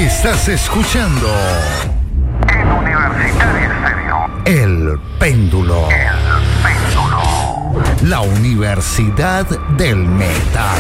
Estás escuchando En Universitario Estéreo. El Péndulo. El Péndulo. La Universidad del Metal.